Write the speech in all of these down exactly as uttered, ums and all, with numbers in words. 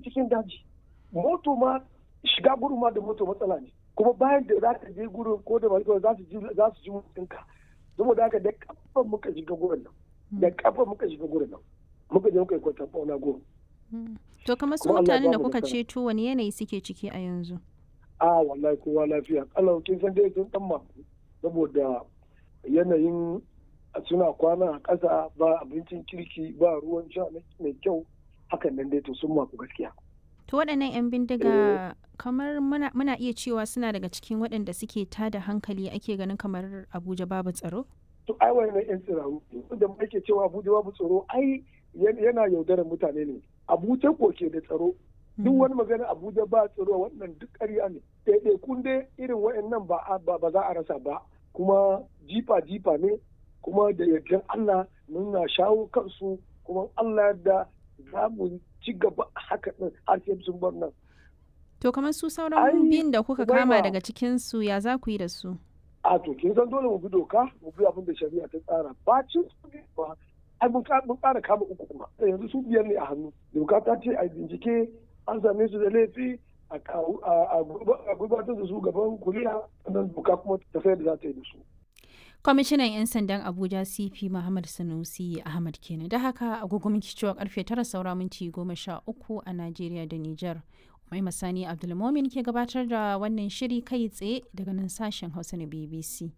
cikin daji. Moto ma shiga gurin ma da moto matsala ne. Kuma bayan da za ka je gurin ko da ba za su ji za su ji mutunka. Saboda haka da kafa muka shiga gurin nan. Da kafa muka shiga gurin nan. Muka je muka yi kwatan fauna gurin. To kamar su mutanen da kuka ceto wani yanayi suke ciki a yanzu? A wallahi kowa lafiya. Allah kin san dai sun dan maku saboda yanayin suna kwana a ƙasa ba abincin kirki ba ruwan sha mai kyau hakan nan dai to sun maku gaskiya. To waɗannan 'yan bindiga kamar muna, muna iya cewa suna daga cikin waɗanda suke tada hankali ake ganin kamar Abuja babu tsaro? To ai wannan 'yan tsiraru da ake cewa Abuja babu tsaro ai yana yaudarar mutane ne. Abuja ko ke da tsaro. Duk wani magana Abuja ba tsaro wannan duk ƙarya ne. Ɗaiɗaikun dai irin waɗannan ba ba za a rasa ba. Kuma jifa jifa ne kuma da yardan Allah muna shawo kansu kuma Allah da za mu ci gaba haka ɗin har sai sun bar nan. To kamar su sauran biyun da kuka kama daga cikin su ya za ku yi da su? A to kin san dole mu bi doka mu bi abin da shari'a ta tsara bacin su ba ai mun ƙara kama uku kuma yanzu su biyar ne a hannu doka ta ce a bincike an same su da laifi a gudanar da su gaban kuliya sannan doka kuma ta sayar da za ta yi da su. Kwamishinan 'yan sandan Abuja C P Muhammad Sanusi Ahmad kenan. Da haka agogo miki cewa karfe tara saura minti goma sha uku a Najeriya da Nijar. Mai Masani Abdulmomin ke gabatar da wannan shiri kai tsaye daga nan sashen Hausa na B B C.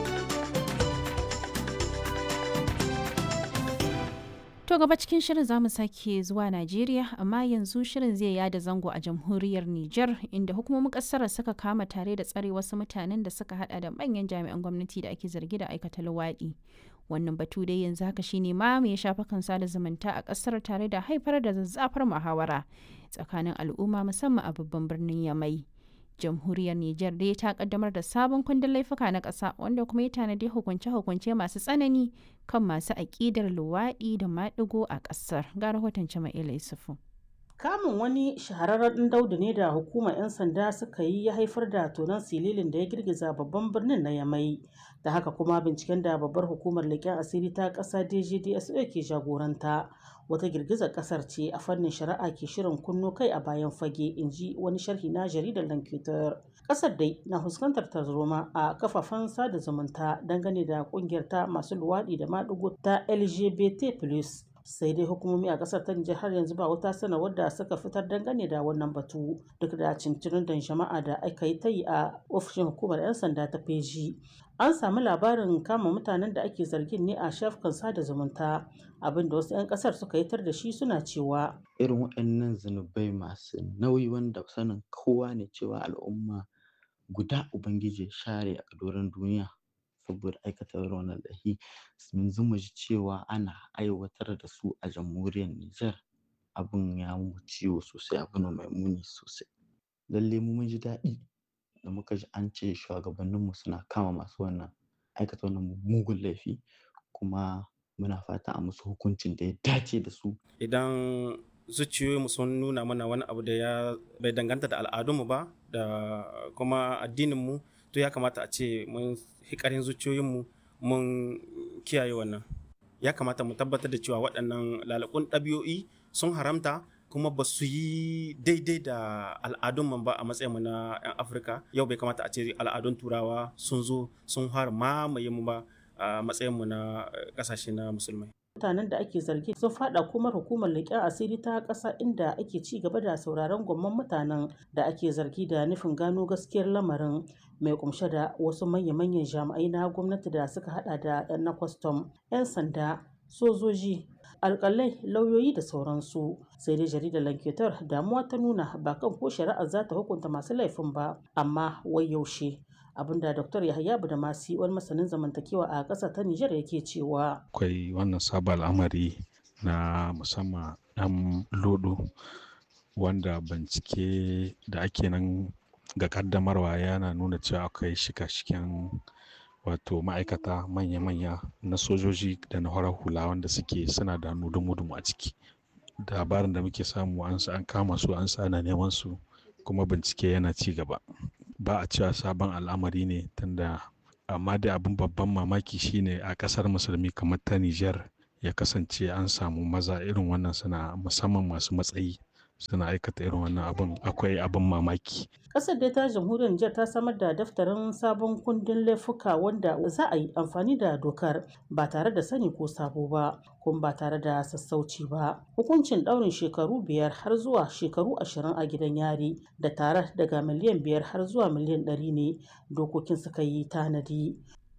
To gaba cikin shirin za mu sake zuwa Najeriya amma yanzu shirin zai yada zango a jamhuriyar Nijar inda hukumomin kasar suka kama tare da tsare wasu mutanen da suka hada da manyan jami'an gwamnati da ake zargi da aikata luwaɗi. Wannan batu dai yanzu haka shine ma mai shafa kan sada zumunta a kasar tare da haifar da zazzafar muhawara tsakanin al'umma musamman a babban birnin Yamai. Jamhuriyar Nijar dai ta kaddamar da sabon kundin laifuka na ƙasa wanda kuma ya tanadi hukunce-hukunce masu tsanani kan masu aƙidar luwaɗi da maɗigo a ƙasar. Ga rahoton Jama'ila Yusufu. Kamun wani shahararren daudu ne da hukumar 'yan sanda suka yi ya haifar da tonon sililin da ya girgiza babban birnin na Yamai. Da haka kuma binciken da babbar hukumar leƙen asiri ta ƙasa D G D S O ke jagoranta wata girgizar ƙasar ce a fannin shari'a ke shirin kunno kai a bayan fage, in ji wani sharhi na jaridar Lankitar. Ƙasar dai na fuskantar tarzoma a kafafen sada zumunta dangane da ƙungiyar ta masu luwaɗi da maɗigo ta L G B T plus. Sai dai hukumomi a kasar ta Nijar har yanzu ba wata sanarwar da suka fitar dangane da wannan batu duk da cincirin da jama'a da aka yi ta yi a ofishin hukumar 'yan sanda ta feji. An samu labarin kama mutanen da ake zargin ne a shafukan sada zumunta abinda wasu 'yan kasar suka yi tar da shi suna cewa irin waɗannan zunubai masu nauyi wanda sanin kowa ne cewa al'umma guda ubangiji share a doron duniya saboda aikata wannan lahi yanzu mu ji cewa ana aiwatar da su a jamhuriyar Nijar abin ya mu ciwo sosai abu ne mai muni sosai lalle mu mun ji daɗi da muka ji an ce shugabanninmu suna kama masu wannan aikata wannan mugun laifi kuma muna fata a musu hukuncin da ya dace da su. Idan zuciyoyinmu sun nuna mana wani abu da ya bai danganta da al'adunmu ba da kuma addininmu to ya kamata a ce mun hikarin zuciyoyinmu mun kiyaye wannan. Ya kamata mu tabbatar da cewa waɗannan lalakun ɗabi'o'i sun haramta kuma ba su yi daidai da al'adunmu ba a matsayinmu na 'yan Afirka. Yau bai kamata a ce al'adun Turawa sun zo sun har mamaye mu ba a matsayinmu na ƙasashe na musulmai. Mutanen da ake zargi sun fada kuma hukumar leƙen asiri ta ƙasa inda ake ci gaba da sauraron gwamman mutanen da ake zargi da nufin gano gaskiyar lamarin mai kumshe da wasu manya-manyan jami'ai na gwamnati da suka hada da 'yan na kwastam 'yan sanda sojoji alƙalai lauyoyi da sauransu sai dai jaridar lanketar damuwa ta nuna ba kan ko shari'ar za ta hukunta masu laifin ba amma wai yaushe abinda Dr. Yahaya Budamasi wani masanin zamantakewa a ƙasar ta Nijar yake cewa akwai wannan sabon al'amari na musamman ɗan lodo wanda bincike da ake nan ga kaddamarwa yana nuna cewa akwai shika-shiken wato ma'aikata manya-manya na sojoji da na horar hula wanda suke suna da nudu-mudu a ciki labarin da muke samu an kama su an sa ana neman su kuma bincike yana ci gaba ba a cewa sabon al'amari ne tunda amma dai abin babban mamaki shine a kasar musulmi kamar ta Nijar ya kasance an samu maza irin wannan suna musamman masu matsayi suna aikata irin wannan abin akwai abin mamaki. Ƙasar dai ta jamhuriyar Nijar ta samar da daftarin sabon kundin laifuka wanda za a yi amfani da dokar ba tare da sani ko sabo ba kuma ba tare da sassauci ba. Hukuncin ɗaurin shekaru biyar har zuwa shekaru ashirin a gidan yari da tare daga miliyan biyar har zuwa miliyan ɗari ne dokokin suka yi tanadi.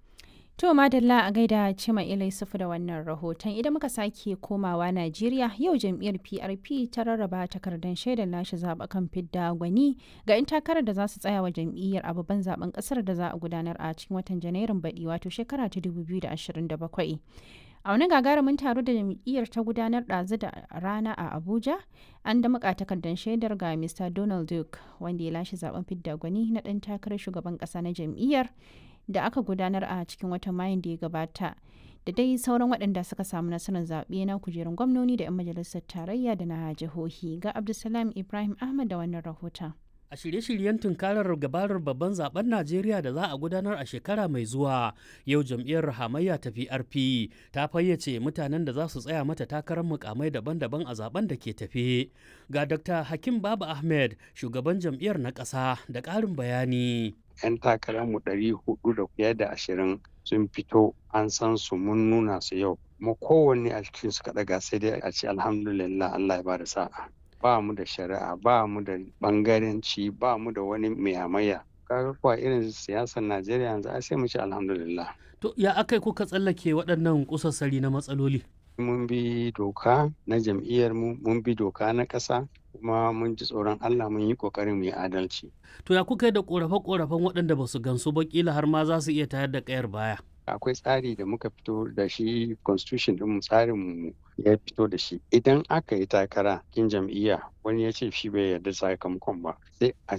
To madalla a gaida Cima Ilai Sufu da wannan rahoton idan muka sake komawa Najeriya yau jam'iyyar P R P ta rarraba takardar shaidar lashe zaɓukan fidda gwani ga 'yan takarar da za su tsaya wa jam'iyyar a babban zaben ƙasar da za a gudanar a cikin watan Janairun baɗi wato shekara ta dubu biyu da ashirin da bakwai. A wani gagarumin taro da jam'iyyar ta gudanar ɗazu da rana a Abuja, an damƙa takardar shaidar ga Mr Donald Duke wanda ya lashe zaben fidda gwani na ɗan takarar shugaban ƙasa na jam'iyyar da aka gudanar a cikin watan Mayun da ya gabata da dai sauran waɗanda suka samu nasarar zaɓe na kujerun gwamnoni da 'yan majalisar tarayya da na jihohi. Ga Abdulsalam Ibrahim Ahmad da wannan rahoton. A shirye-shiryen tunkarar gabarar babban zaben Najeriya da za a gudanar a shekara mai zuwa, yau jam'iyyar hamayya ta P R P ta fayyace mutanen da za su tsaya mata takarar mukamai daban-daban a zaben da ke tafe. Ga Dokta Hakim Baba Ahmed, shugaban jam'iyyar na ƙasa, da ƙarin bayani. 'Yan takararmu ɗari hudu da fiye da ashirin sun fito, an san su, mun nuna su yau. Kuma kowanne a cikin su kaɗaga sai dai a ce alhamdulillah, Allah ya bada sa'a. Ba mu da shari'a, ba mu da bangaranci, ba mu da wani mai hamayya. Kaga kuwa irin siyasar Najeriya yanzu ai sai mu ce alhamdulillah. To ya akai kuka tsallake waɗannan kusassari na matsaloli? Mun bi doka na jam'iyyar mu, mun bi doka na ƙasa, kuma mun ji tsoron Allah, mun yi ƙoƙarin mu yi adalci. To ya kuka yi da ƙorafe-ƙorafen waɗanda ba su gansu ba kila har ma za su iya tayar da ƙayar baya? Akwai tsari da muka fito da shi, constitution ɗin tsarin mu ya fito da shi. Idan aka yi takara kin jam'iyya wani ya ce shi bai yarda sakamakon ba, sai a